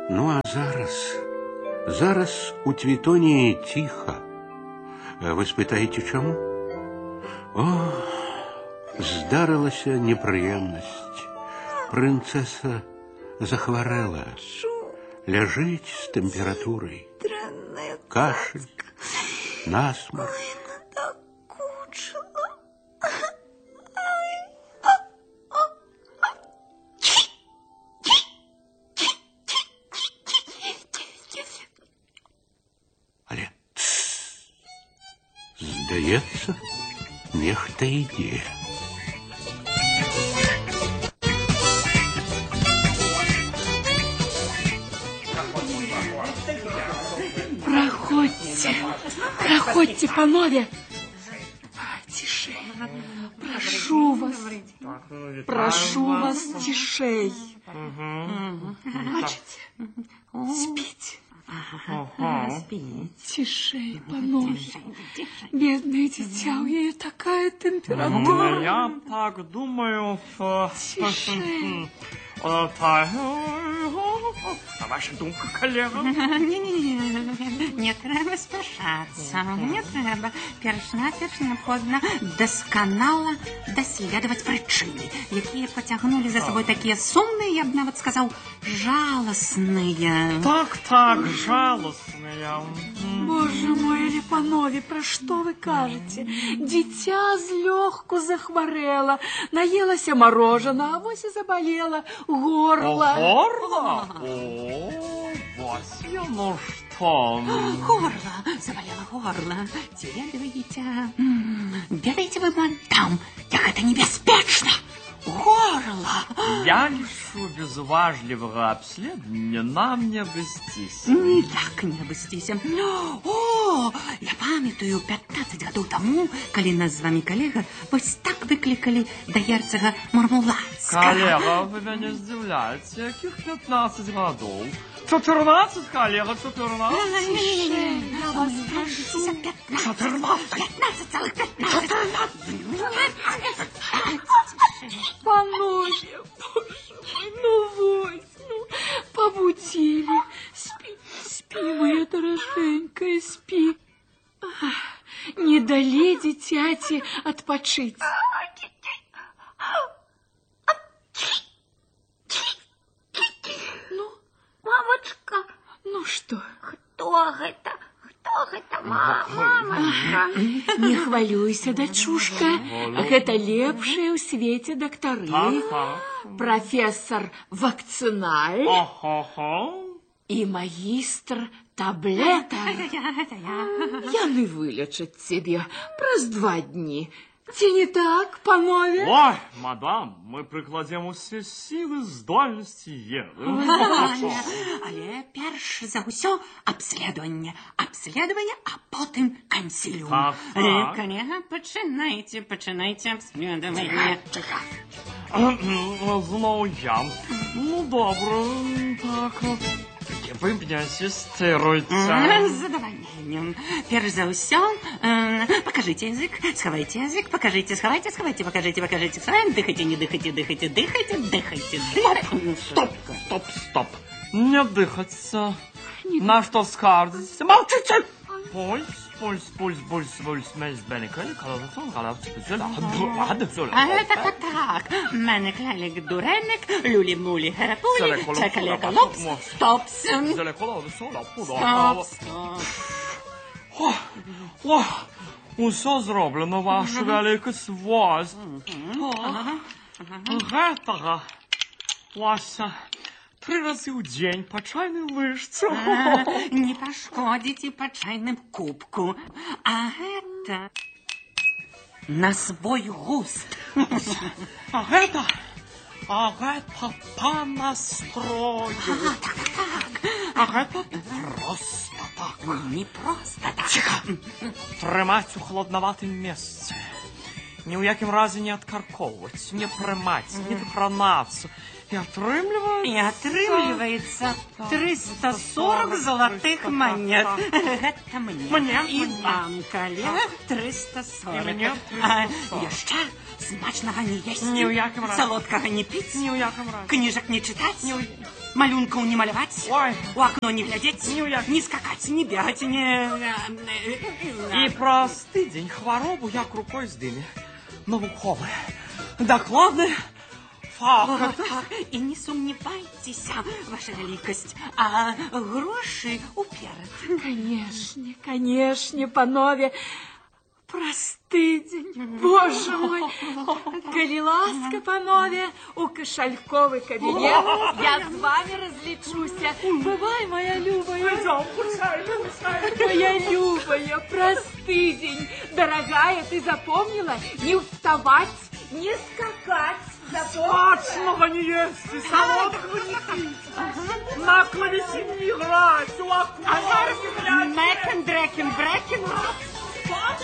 Ну, а зараз у Цвітоніі ціха. Ви спитаєте, чому? О, здарилася неприємність. Принцеса захворела. Ляжить з температурою. Кашель, насморк. Але здається, нехта йде. Проходьте, панове. Тишей. Прошу вас, тишей. Плачете? Спите. Тишей, панове. Бедное дитя, у нее такая температура. Я так думаю, что... Тишей. А ваша думка, коллега? Не треба спішатися. Не треба. Перш-наперш необходимо досконало дослідувати причини, які потягнули за собою такі сумні, я б навіть сказав, жалосні. Так, жалостные. Боже мой, Липанове, про что вы кажете? Дитя злегку захворела, наелась мороженого, а вось и заболела горло. Горло? О, Вася, ну что? Горло, заболело горло. Ведаете вы, мадам, як это небеспечно. Горло. Я лишу без важливого обследования нам не обестись. Ніяк не обестись. О, я памятаю 15 годов тому, коли нас з вами коллега вось так выкликали до герцога Мармулацкого. Коллега, вы меня здивляете. Яких 15 годов? 14, коллега, 14. Я вас прошу. 15,15. Панове, боже мой, ну вось, ну, побудили. Спи, моя дороженькая, спи. Не дали дитяти отпочить. Ну, мамочка, ну что? Кто это? Мамочка? Не хвалюйся, дочушка. Гэта лепшие ў свеце доктары. Профессор Вакциналь и магистр Таблета. Яны вылечат тебе праз 2 дні. Ці не так, панове? Ой, мадам, мы прикладем усе силы, здольности еды. Але перш за ўсё обследование, а потым консилиум. Коллега, починайте обследование. Знову я. Ну, добре, так. Вы меня асистируете. С задовольнением. Перш за ўсё, покажите язык, сховайте язык, покажите, сховайте, покажите, сховайте, дыхайте, не дыхайте, дыхайте. Стоп. Не дыхаться. На что скажете? Молчите! Пульс, бенекалик, Так. Менекалик, дуреник, люли-мули, херапули, чекалека, лопс, стопс. Усе зроблено, ваше великость, ось. Гэтага, Вася, 3 разы ў дзень по чайной ложцы. Не пашкодзіце по чайным кубку. А гэта на свой густ. А гэта по настрою. А гэта просто так. Не просто так. Тихо. Трымаць у холодноватым месцы. Ни ў якім разе не адкаркоўваць, не прымаць, не дакранацца. И отрымливается 340 золотых монет. Это мне. И вам, коллега, 340. И мне 340. Еще смачного не есть, Ні у якому разі. солодкого не пить, Ні у якому разі. книжек не читать, Ні у... малюнков не малевать, Ой. у окно не глядеть, Ні у якому. не скакать, не бегать, не... І про стидень хворобу як рукою здиме. Наукове, докладне, факт. И не сомневайтесь, ваша великость, а гроши уперед. Конечно, конечно, панове. Простыдень, боже мой. Коли ласка, панове, у кошельковый кабинет, я с вами различуся. Бывай, моя любая. Моя любая, простыдень. Дорогая, ты запомнила? Не вставать, не скакать. Смачного не есть, и солодкого не пить. На клавесине не играть, у окна не глядь. Мэкен, дрекен, брекен.